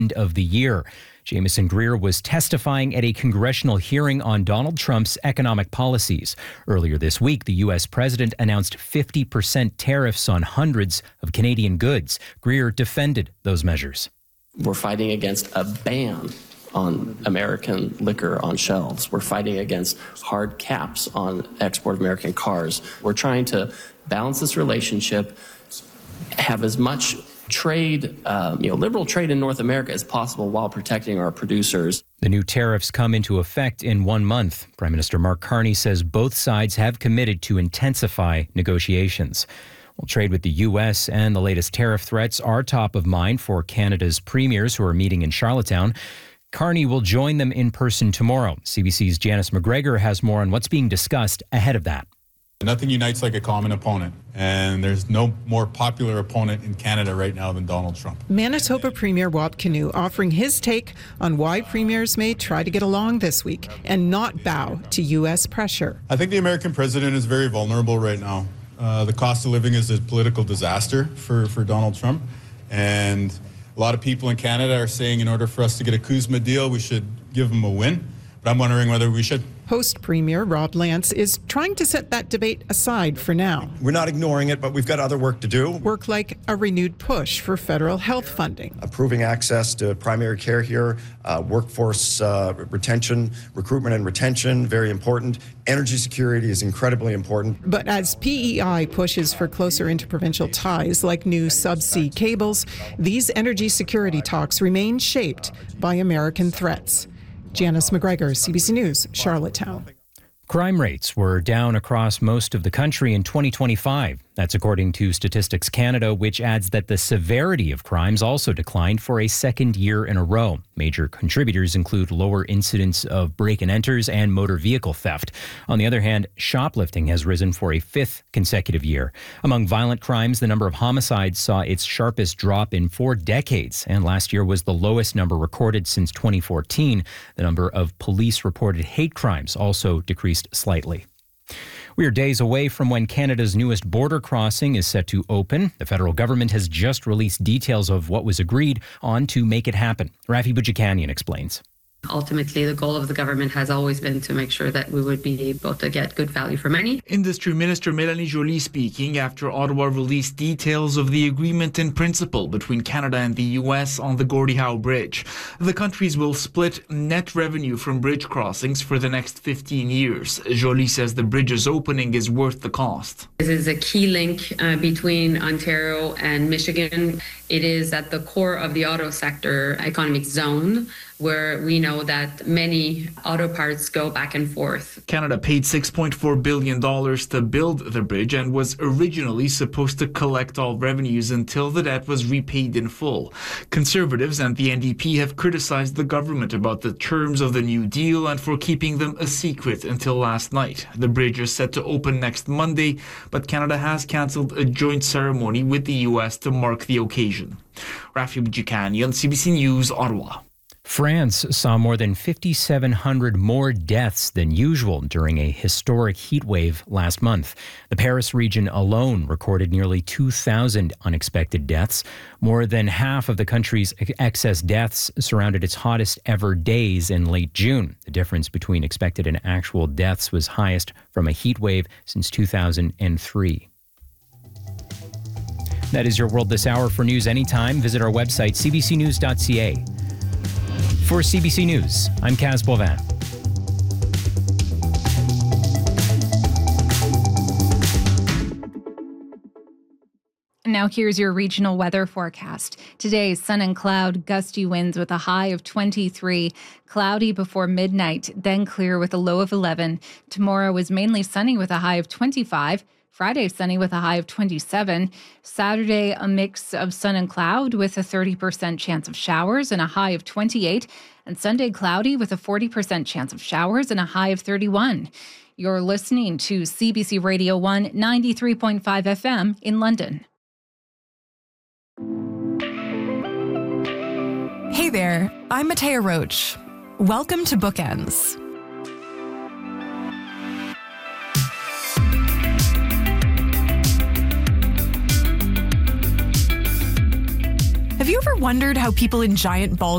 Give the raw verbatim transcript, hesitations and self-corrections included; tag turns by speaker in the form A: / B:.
A: of the year. Jameson Greer was testifying at a congressional hearing on Donald Trump's economic policies. Earlier this week, the U S president announced fifty percent tariffs on hundreds of Canadian goods. Greer defended those measures.
B: We're fighting against a ban on American liquor on shelves. We're fighting against hard caps on export of American cars. We're trying to balance this relationship, have as much trade, um, you know, liberal trade in North America as possible while protecting our producers.
A: The new tariffs come into effect in one month. Prime Minister Mark Carney says both sides have committed to intensify negotiations. Well, trade with the U S and the latest tariff threats are top of mind for Canada's premiers who are meeting in Charlottetown. Carney will join them in person tomorrow. C B C's Janice McGregor has more on what's being discussed ahead of that.
C: Nothing unites like a common opponent, and there's no more popular opponent in Canada right now than Donald Trump.
D: Manitoba Premier Wab Kinew offering his take on why premiers may try to get along this week and not bow to U S pressure.
C: I think the American president is very vulnerable right now. Uh, the cost of living is a political disaster for, for Donald Trump, and a lot of people in Canada are saying in order for us to get a CUSMA deal, we should give him a win, but I'm wondering whether we should.
D: Host Premier Rob Lance is trying to set that debate aside for now.
E: We're not ignoring it, but we've got other work to do.
D: Work like a renewed push for federal health funding.
E: Improving access to primary care here, uh, workforce uh, retention, recruitment and retention, very important. Energy security is incredibly important.
D: But as P E I pushes for closer interprovincial ties like new subsea cables, these energy security talks remain shaped by American threats. Janice McGregor, C B C News, Charlottetown.
A: Crime rates were down across most of the country in twenty twenty-five. That's according to Statistics Canada, which adds that the severity of crimes also declined for a second year in a row. Major contributors include lower incidents of break-and-enters and motor vehicle theft. On the other hand, shoplifting has risen for a fifth consecutive year. Among violent crimes, the number of homicides saw its sharpest drop in four decades, and last year was the lowest number recorded since twenty fourteen. The number of police-reported hate crimes also decreased slightly. We are days away from when Canada's newest border crossing is set to open. The federal government has just released details of what was agreed on to make it happen. Rafi Boudjikanian explains.
F: Ultimately, the goal of the government has always been to make sure that we would be able to get good value for money.
G: Industry Minister Mélanie Joly speaking after Ottawa released details of the agreement in principle between Canada and the U S on the Gordie Howe Bridge. The countries will split net revenue from bridge crossings for the next fifteen years. Joly says the bridge's opening is worth the cost.
F: This is a key link uh, between Ontario and Michigan. It is at the core of the auto sector economic zone, where we know that many auto parts go back and forth.
G: Canada paid six point four billion dollars to build the bridge and was originally supposed to collect all revenues until the debt was repaid in full. Conservatives and the N D P have criticized the government about the terms of the new deal and for keeping them a secret until last night. The bridge is set to open next Monday, but Canada has cancelled a joint ceremony with the U S to mark the occasion. Rafi Boudjikanian, C B C News, Ottawa.
A: France saw more than five thousand seven hundred more deaths than usual during a historic heat wave last month. The Paris region alone recorded nearly two thousand unexpected deaths. More than half of the country's excess deaths surrounded its hottest ever days in late June. The difference between expected and actual deaths was highest from a heat wave since two thousand three. That is your World This Hour. For news anytime, visit our website, c b c news dot c a. For C B C News, I'm Kaz Boivin.
H: Now here's your regional weather forecast. Today, sun and cloud, gusty winds with a high of twenty-three, cloudy before midnight, then clear with a low of eleven. Tomorrow is mainly sunny with a high of twenty-five. Friday, sunny with a high of twenty-seven. Saturday, a mix of sun and cloud with a thirty percent chance of showers and a high of twenty-eight. And Sunday, cloudy with a forty percent chance of showers and a high of thirty-one. You're listening to C B C Radio one ninety-three point five F M in London.
I: Hey there, I'm Matea Roach. Welcome to Bookends. Have you ever wondered how people in giant bald